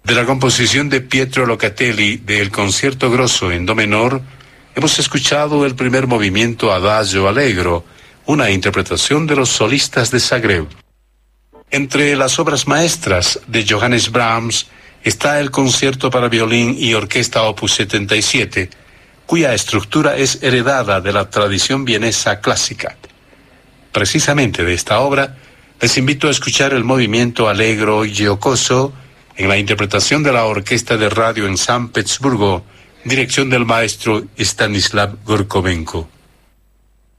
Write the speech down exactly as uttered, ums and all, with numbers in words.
De la composición de Pietro Locatelli del Concierto Grosso en do menor, hemos escuchado el primer movimiento Adagio Allegro, una interpretación de los solistas de Zagreb. Entre las obras maestras de Johannes Brahms está el Concierto para violín y orquesta opus setenta y siete, cuya estructura es heredada de la tradición vienesa clásica. Precisamente de esta obra, les invito a escuchar el movimiento Allegro y Giocoso en la interpretación de la Orquesta de Radio en San Petersburgo, dirección del maestro Stanislav Gorkovenko.